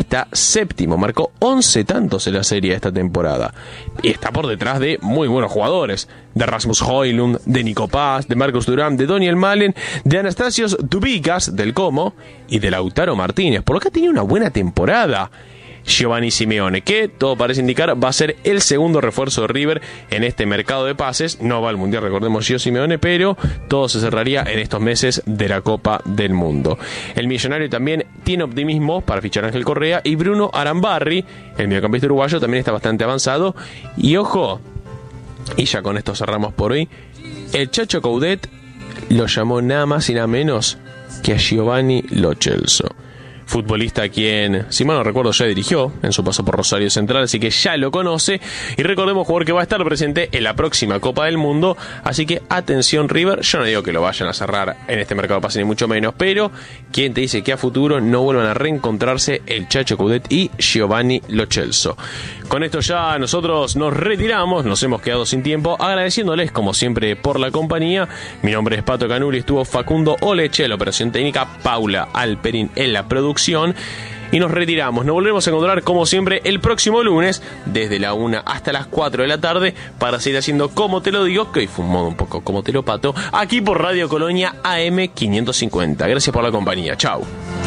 está séptimo, marcó 11 tantos en la serie esta temporada. Y está por detrás de muy buenos jugadores, de Rasmus Højlund, de Nico Paz, de Marcus Thuram, de Daniel Malen, de Anastasios Dubikas, del Como, y de Lautaro Martínez, por lo que ha tenido una buena temporada Giovanni Simeone, que todo parece indicar va a ser el segundo refuerzo de River en este mercado de pases. No va al Mundial, recordemos, Gio Simeone, pero todo se cerraría en estos meses de la Copa del Mundo. El millonario también tiene optimismo para fichar a Ángel Correa, y Bruno Arambarri, el mediocampista uruguayo, también está bastante avanzado. Y ojo, y ya con esto cerramos por hoy, el Chacho Coudet lo llamó nada más y nada menos que a Giovanni Lo Celso, futbolista a quien, si mal no recuerdo, ya dirigió en su paso por Rosario Central, así que ya lo conoce. Y recordemos, jugador que va a estar presente en la próxima Copa del Mundo, así que atención River. Yo no digo que lo vayan a cerrar en este mercado de pases, ni mucho menos, pero ¿quién te dice que a futuro no vuelvan a reencontrarse el Chacho Coudet y Giovanni Lo Celso? Con esto ya nosotros nos retiramos, nos hemos quedado sin tiempo, agradeciéndoles como siempre por la compañía. Mi nombre es Pato Canuli, estuvo Facundo Oleche en la operación técnica, Paula Alperín en la producción, y nos retiramos. Nos volvemos a encontrar como siempre el próximo lunes desde la 1 hasta las 4 de la tarde para seguir haciendo Como Te Lo Digo, que hoy fue un modo un poco como te lo pato, aquí por Radio Colonia AM 550. Gracias por la compañía, chau.